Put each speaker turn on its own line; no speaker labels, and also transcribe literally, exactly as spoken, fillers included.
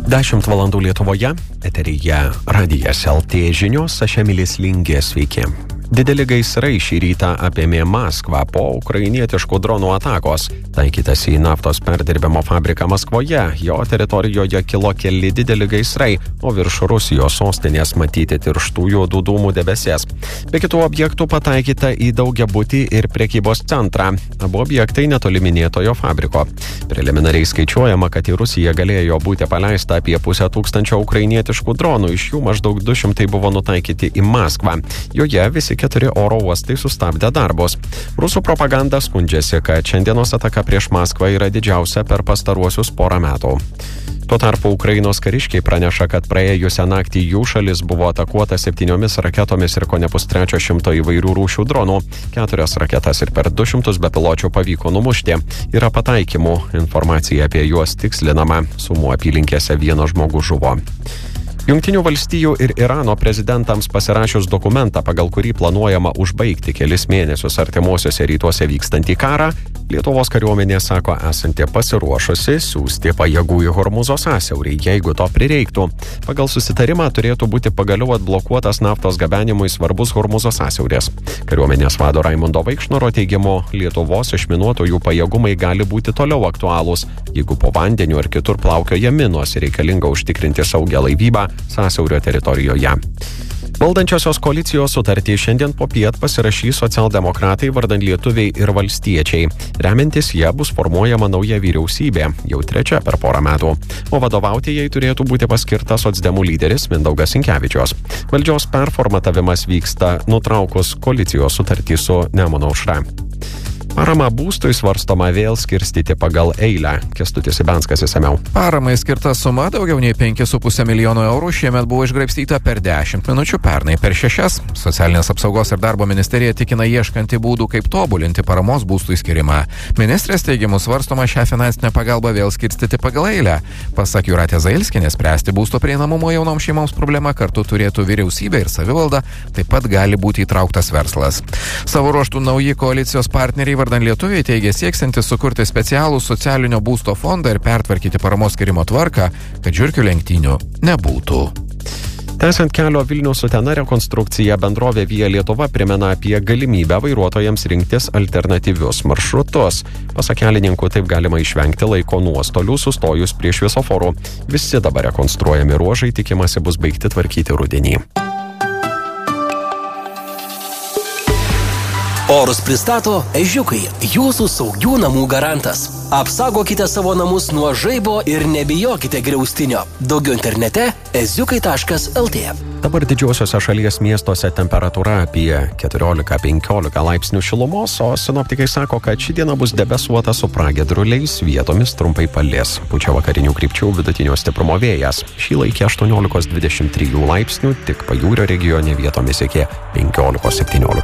dešimt valandų Lietuvoje, eteryje Radijas L T žinios, aš Emilis Lingė, sveiki. Dideli gaisrai šį rytą apėmė Maskvą po ukrainietiškų dronų atakos. Taikytas į naftos perdirbimo fabriką Maskvoje, jo teritorijoje kilo keli dideli gaisrai, o virš Rusijos sostinės matyti tirštų juodų dūmų debesies. Be kitų objektų pataikyta į daugiabutį ir prekybos centrą. Abu objektai netoli minėtojo fabriko. Preliminariai skaičiuojama, kad į Rusiją galėjo būti paleista apie pusę tūkstančio ukrainietiškų dronų, iš jų maždaug du šimtai buvo nutaikyti į Maskvą. Joje visi keturi oro uostai sustabdė darbus. Rusų propaganda skundžiasi, kad šiandienos ataka prieš Maskvą yra didžiausia per pastaruosius porą metų. Tuo tarpu Ukrainos kariškiai praneša, kad praėjusią naktį jų šalis buvo atakuota septyniomis raketomis ir kone pustrečio šimto įvairių rūšių dronų. Keturias raketas ir per du šimtus bepiločių pavyko numušti. Yra pataikymų. Informacija apie juos tikslinama. Sumų apylinkėse vienas žmogus žuvo. Jungtinių valstijų ir Irano prezidentams pasirašius dokumentą, pagal kurį planuojama užbaigti kelis mėnesius artimuosiuose rytuose vykstantį karą, Lietuvos kariuomenė sako esanti pasiruošusi siųsti pajėgų į Hormūzo sąsiaurį, jeigu to prireiktų. Pagal susitarimą turėtų būti pagaliau atblokuotas naftos gabenimui svarbus Hormūzo sąsiauris. Kariuomenės vado Raimundo Vaikšnoro teigimu, Lietuvos išminuotojų pajėgumai gali būti toliau aktualūs, jeigu po vandeniu ar kitur plaukioja minos ir reikalinga užtikrinti saugią laivybą sąsiaurio teritorijoje. Valdančiosios koalicijos sutartį šiandien popiet pasirašys socialdemokratai vardan lietuviai ir valstiečiai. Remiantis jie bus formuojama nauja vyriausybė, jau trečia per porą metų, o vadovauti jai turėtų būti paskirtas socdemų lyderis Mindaugas Sinkevičius. Valdžios performatavimas vyksta nutraukus koalicijos sutartį su Nemuno aušra. Parama būstui svarstoma vėl skirstyti pagal eilę. Kęstutis Ibenskas išsamiau.
Paramai skirta suma daugiau nei penki su puse milijono eurų šiemet buvo išgraibstyta per dešimt minučių, pernai per šešias. Socialinės apsaugos ir darbo ministerija tikina ieškanti būdų, kaip tobulinti paramos būstui skirimą. Ministrės teigimu svarstoma šią finansinę pagalbą vėl skirstyti pagal eilę. Pasak Jūratės Zailskienės, spręsti būsto prieinamumo jaunoms šeimoms problemą kartu turėtų vyriausybė ir savivalda, taip pat gali būti įtrauktas verslas. Savo ruožtų nauji koalicijos partneriai vardan lietuviai teigia sieksiantis sukurti specialų socialinio būsto fondą ir pertvarkyti paramos skirimo tvarką, kad žiurkių lenktynių nebūtų.
Tęsiant kelio Vilnius-Utena rekonstrukciją, bendrovė Via Lietuva primena apie galimybę vairuotojams rinktis alternatyvius maršrutus. Pasak kelininkų, taip galima išvengti laiko nuostolių sustojus prie šviesoforų. Visi dabar rekonstruojami ruožai tikimasi bus baigti tvarkyti rudenį.
Orus pristato Ežiukai, jūsų saugių namų garantas. Apsaugokite savo namus nuo žaibo ir nebijokite griaustinio. Daugiau internete eziukai taškas el tė.
Dabar didžiuosiuose šalies miestuose temperatūra apie keturiolika penkiolika laipsnių šilumos, o sinoptikai sako, kad ši diena bus debesuota su pragiedruliais, vietomis trumpai palis. Pučia vakarinių krypčių vidutinio stiprumo vėjas. Šį laikį aštuoniolikos dvidešimt trijų laipsnių, tik pajūrio regione vietomis iki penkiolikos septyniolikos.